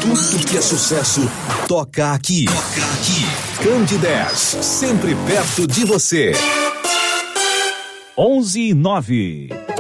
Tudo que é sucesso toca aqui. Candidez, sempre perto de você. 11:09.